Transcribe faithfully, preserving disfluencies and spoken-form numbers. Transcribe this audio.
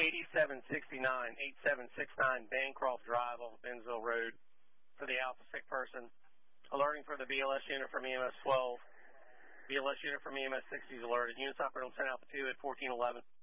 eighty-seven sixty-nine, eighty-seven sixty-nine Bancroft Drive off Bentonville Road for the Alpha sick person. Alerting for the B L S unit from E M S twelve. B L S unit from E M S sixty is alerted. Units operating on ten Alpha two at fourteen eleven.